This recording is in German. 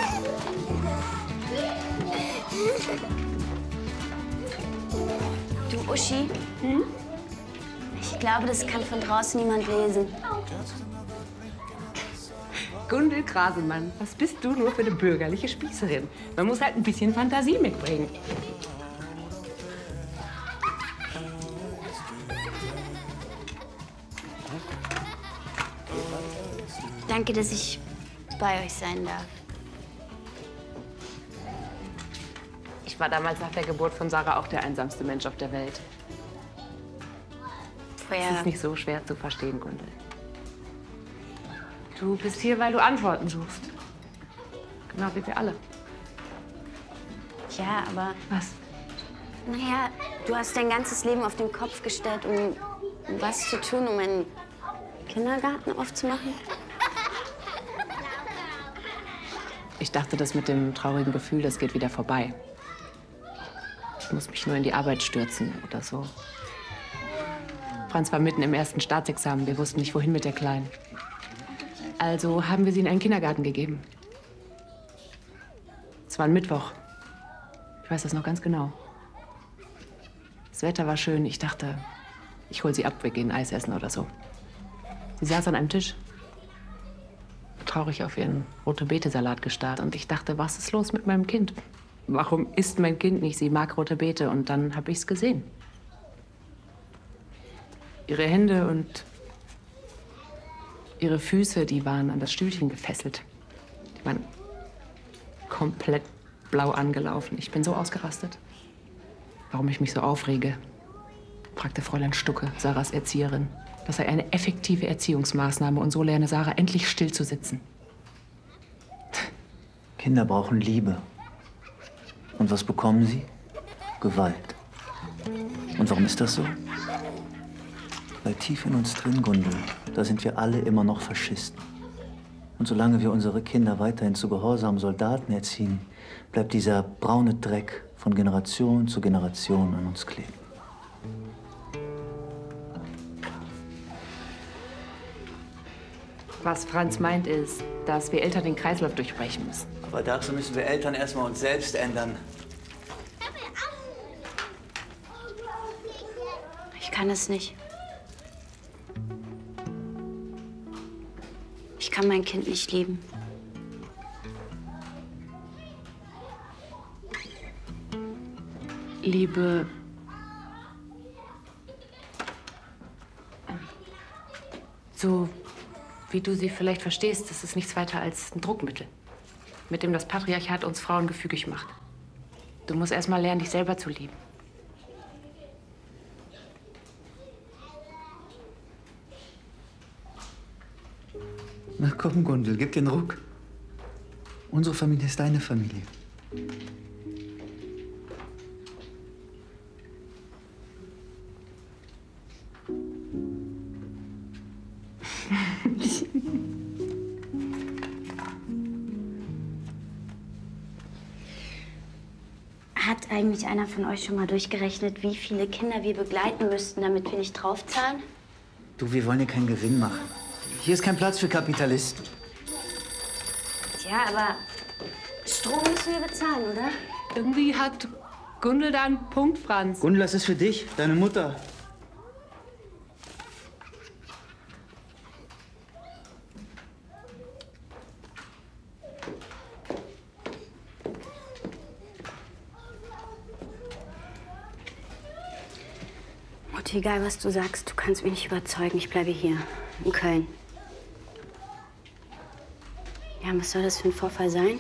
Du, Uschi? Hm? Ich glaube, das kann von draußen niemand lesen. Gundel Grasemann, was bist du nur für eine bürgerliche Spießerin? Man muss halt ein bisschen Fantasie mitbringen. Danke, dass ich bei euch sein darf. Ich war damals nach der Geburt von Sarah auch der einsamste Mensch auf der Welt. Es ist nicht so schwer zu verstehen, Gundel. Du bist hier, weil du Antworten suchst. Genau wie wir alle. Ja, aber... Was? Naja, du hast dein ganzes Leben auf den Kopf gestellt, um was zu tun, um einen Kindergarten aufzumachen? Ich dachte, das mit dem traurigen Gefühl, das geht wieder vorbei. Ich muss mich nur in die Arbeit stürzen oder so. Franz war mitten im ersten Staatsexamen. Wir wussten nicht, wohin mit der Kleinen. Also haben wir sie in einen Kindergarten gegeben. Es war ein Mittwoch. Ich weiß das noch ganz genau. Das Wetter war schön. Ich dachte, ich hol sie ab, wir gehen Eis essen oder so. Sie saß an einem Tisch, traurig auf ihren Rote-Beete-Salat gestarrt. Und ich dachte, was ist los mit meinem Kind? Warum isst mein Kind nicht? Sie mag rote Beete. Und dann habe ich es gesehen. Ihre Hände und ihre Füße, die waren an das Stühlchen gefesselt. Die waren komplett blau angelaufen. Ich bin so ausgerastet. Warum ich mich so aufrege, fragte Fräulein Stucke, Sarahs Erzieherin. Das sei eine effektive Erziehungsmaßnahme und so lerne Sarah endlich still zu sitzen. Kinder brauchen Liebe. Und was bekommen sie? Gewalt. Und warum ist das so? Weil tief in uns drin, Gundel, da sind wir alle immer noch Faschisten. Und solange wir unsere Kinder weiterhin zu gehorsamen Soldaten erziehen, bleibt dieser braune Dreck von Generation zu Generation an uns kleben. Was Franz meint, ist, dass wir Eltern den Kreislauf durchbrechen müssen. Aber dazu müssen wir Eltern erstmal uns selbst ändern. Ich kann es nicht. Ich kann mein Kind nicht lieben. Liebe so wie du sie vielleicht verstehst, das ist nichts weiter als ein Druckmittel, mit dem das Patriarchat uns Frauen gefügig macht. Du musst erst mal lernen, dich selber zu lieben. Na komm, Gundel, gib den Ruck. Unsere Familie ist deine Familie. Hat eigentlich einer von euch schon mal durchgerechnet, wie viele Kinder wir begleiten müssten, damit wir nicht draufzahlen? Du, wir wollen hier keinen Gewinn machen. Hier ist kein Platz für Kapitalisten. Ja, aber Strom müssen wir bezahlen, oder? Irgendwie hat Gundel da einen Punkt, Franz. Gundel, das ist für dich, deine Mutter. Mutti, egal was du sagst, du kannst mich nicht überzeugen. Ich bleibe hier, in Köln. Ja, was soll das für ein Vorfall sein?